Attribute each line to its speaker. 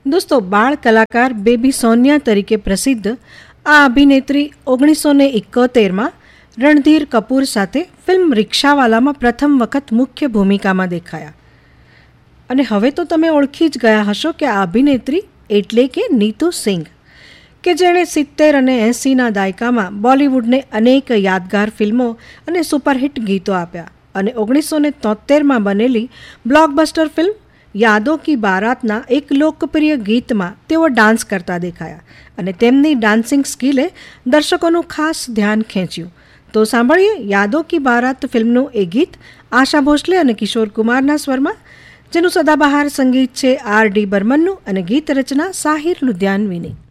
Speaker 1: દોસ્તો, બાળ કલાકાર બેબી સોનિયા તરીકે પ્રસિદ્ધ આ અભિનેત્રી 1971માં રણધીર કપૂર સાથે ફિલ્મ રિક્ષાવાલામાં પ્રથમ વખત મુખ્ય ભૂમિકામાં દેખાયા. અને હવે તો તમે ઓળખી જ ગયા હશો કે આ અભિનેત્રી એટલે કે નીતુ સિંઘ, કે જેણે 70 અને 80ના દાયકામાં બોલિવૂડને અનેક યાદગાર ફિલ્મો અને સુપરહિટ ગીતો આપ્યા. અને 1973માં બનેલી બ્લોકબસ્ટર ફિલ્મ યાદો કી બારાતના એક લોકપ્રિય ગીતમાં તેઓ ડાન્સ કરતા દેખાયા અને તેમની ડાન્સિંગ સ્કિલે દર્શકોનું ખાસ ધ્યાન ખેંચ્યું. તો સાંભળીએ યાદો કી બારાત ફિલ્મનું એ ગીત આશા ભોસલે અને કિશોર કુમારના સ્વરમાં, જેનું સદાબહાર સંગીત છે R.D. બર્મનનું અને ગીત રચના સાહિર લુધિયાનવીની.